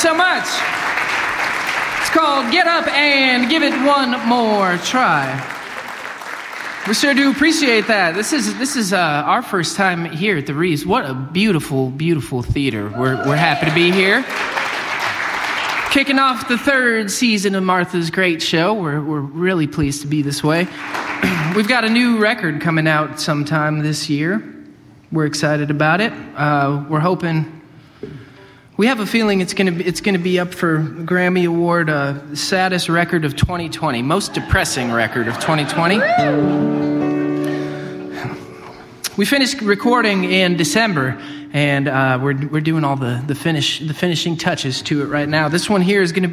so much. It's called Get Up and Give It One More Try. We sure do appreciate that. This is our first time here at the Reeves. What a beautiful, beautiful theater. We're happy to be here. Kicking off the third season of Martha's Great Show. We're really pleased to be this way. We've got a new record coming out sometime this year. We're excited about it. We're hoping. We have a feeling it's gonna be up for Grammy Award, saddest record of 2020, most depressing record of 2020. We finished recording in December, and we're doing all the finishing touches to it right now. This one here is gonna be